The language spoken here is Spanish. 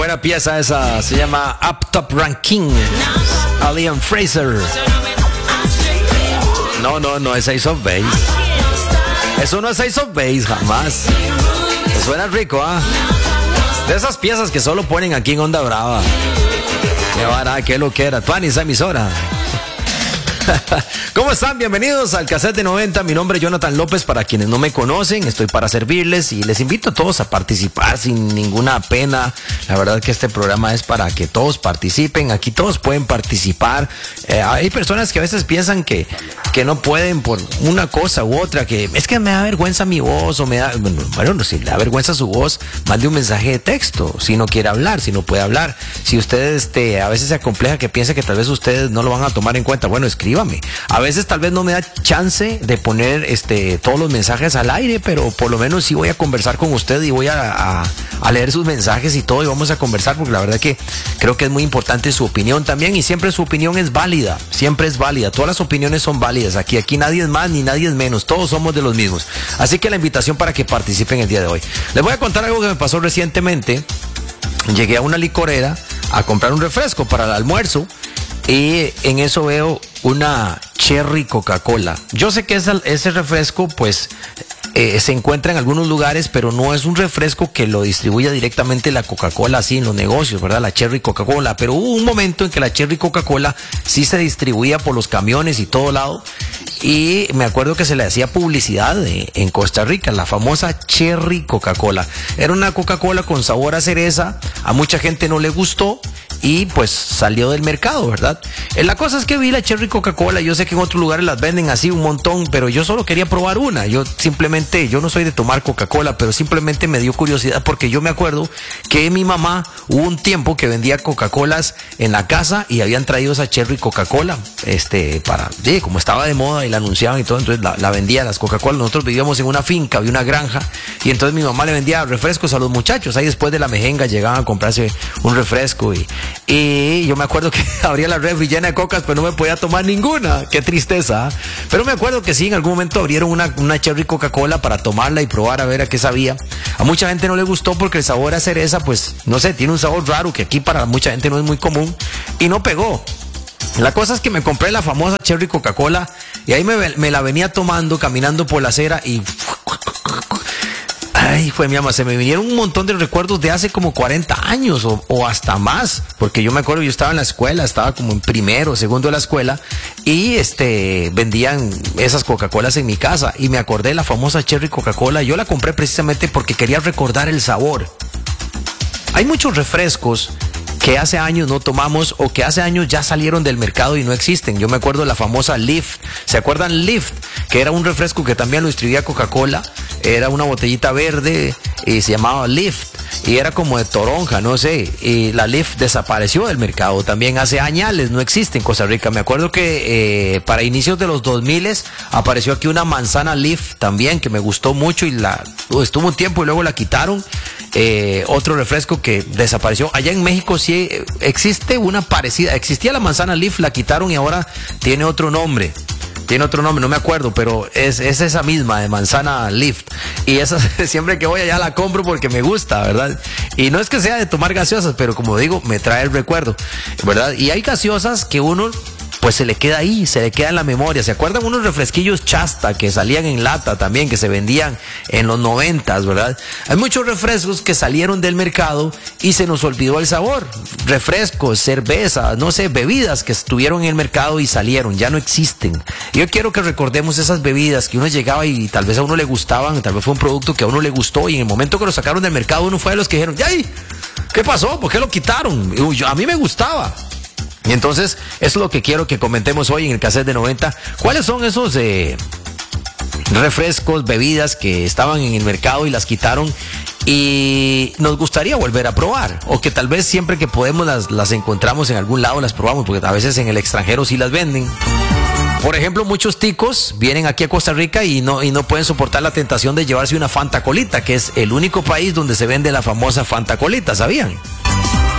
buena pieza esa, se llama Up Top Ranking, Liam Fraser. No es Ace of Base. Eso no es Ace of Base, jamás. Suena rico, ¿ah? De esas piezas que solo ponen aquí en Onda Brava. Qué vara, qué lo que era. Tuani, esa emisora. ¿Cómo están? Bienvenidos al Cassette de 90. Mi nombre es Jonathan López. Para quienes no me conocen, estoy para servirles y les invito a todos a participar sin ninguna pena. La verdad que este programa es para que todos participen. Aquí todos pueden participar. Hay personas que a veces piensan que no pueden por una cosa u otra, que es que me da vergüenza mi voz o me da, bueno, si le da vergüenza su voz, mande un mensaje de texto. Si no quiere hablar, si no puede hablar, si usted a veces se acompleja que piensa que tal vez ustedes no lo van a tomar en cuenta, bueno, escríbame. A veces tal vez no me da chance de poner todos los mensajes al aire, pero por lo menos sí voy a conversar con usted y voy a leer sus mensajes y todo, y vamos a conversar, porque la verdad que creo que es muy importante su opinión también, y siempre su opinión es válida, siempre es válida, todas las opiniones son válidas, aquí nadie es más ni nadie es menos, todos somos de los mismos, así que la invitación para que participen el día de hoy. Les voy a contar algo que me pasó recientemente. Llegué a una licorera a comprar un refresco para el almuerzo y en eso veo una Cherry Coca-Cola. Yo sé que ese refresco pues se encuentra en algunos lugares, pero no es un refresco que lo distribuya directamente la Coca-Cola así en los negocios, ¿verdad? La Cherry Coca-Cola, pero hubo un momento en que la Cherry Coca-Cola sí se distribuía por los camiones y todo lado, y me acuerdo que se le hacía publicidad en Costa Rica, la famosa Cherry Coca-Cola. Era una Coca-Cola con sabor a cereza, a mucha gente no le gustó y pues salió del mercado, ¿verdad? La cosa es que vi la Cherry Coca-Cola, yo sé que en otros lugares las venden así un montón, pero yo solo quería probar una. Yo no soy de tomar Coca-Cola, pero simplemente me dio curiosidad, porque yo me acuerdo que mi mamá hubo un tiempo que vendía Coca-Colas en la casa y habían traído esa Cherry Coca-Cola, como estaba de moda y la anunciaban y todo, entonces la vendía las Coca-Cola. Nosotros vivíamos en una finca, había una granja, y entonces mi mamá le vendía refrescos a los muchachos. Ahí después de la mejenga llegaban a comprarse un refresco y yo me acuerdo que abría la refri llena de cocas, pero no me podía tomar ninguna. Qué tristeza, ¿eh? Pero me acuerdo que sí, en algún momento abrieron una Cherry Coca-Cola para tomarla y probar a ver a qué sabía. A mucha gente no le gustó porque el sabor a cereza, pues, no sé, tiene un sabor raro que aquí para mucha gente no es muy común y no pegó. La cosa es que me compré la famosa Cherry Coca-Cola y ahí me la venía tomando, caminando por la acera y... Ay, fue mi ama, se me vinieron un montón de recuerdos de hace como 40 años o hasta más, porque yo me acuerdo, yo estaba en la escuela, estaba como en primero, segundo de la escuela, y vendían esas Coca-Colas en mi casa, y me acordé de la famosa Cherry Coca-Cola. Yo la compré precisamente porque quería recordar el sabor. Hay muchos refrescos que hace años no tomamos o que hace años ya salieron del mercado y no existen. Yo me acuerdo de la famosa Lift. ¿Se acuerdan Lift? Que era un refresco que también lo distribuía Coca-Cola. Era una botellita verde y se llamaba Lift. Y era como de toronja, no sé. Y la Lift desapareció del mercado también hace años. No existe en Costa Rica. Me acuerdo que para inicios de los 2000 apareció aquí una manzana Lift también que me gustó mucho y estuvo un tiempo y luego la quitaron. Otro refresco que desapareció. Allá en México sí existe una parecida. Existía la manzana Lift, la quitaron y ahora tiene otro nombre. No me acuerdo, pero es esa misma de manzana Lift. Y esa siempre que voy allá la compro porque me gusta, ¿verdad? Y no es que sea de tomar gaseosas, pero como digo, me trae el recuerdo, ¿verdad? Y hay gaseosas que uno pues se le queda ahí, se le queda en la memoria. ¿Se acuerdan unos refresquillos Chasta que salían en lata también, que se vendían en los 90s, verdad? Hay muchos refrescos que salieron del mercado y se nos olvidó el sabor. Refrescos, cerveza, no sé, bebidas que estuvieron en el mercado y salieron, ya no existen. Yo quiero que recordemos esas bebidas que uno llegaba y tal vez a uno le gustaban, tal vez fue un producto que a uno le gustó y en el momento que lo sacaron del mercado uno fue de los que dijeron, ¡ay! ¿Qué pasó? ¿Por qué lo quitaron? A mí me gustaba. Y entonces, eso es lo que quiero que comentemos hoy en el Cassette de 90. ¿Cuáles son esos refrescos, bebidas que estaban en el mercado y las quitaron y nos gustaría volver a probar? O que tal vez siempre que podemos las encontramos en algún lado, las probamos, porque a veces en el extranjero sí las venden. Por ejemplo, muchos ticos vienen aquí a Costa Rica y no pueden soportar la tentación de llevarse una Fanta Colita, que es el único país donde se vende la famosa Fanta Colita, ¿sabían?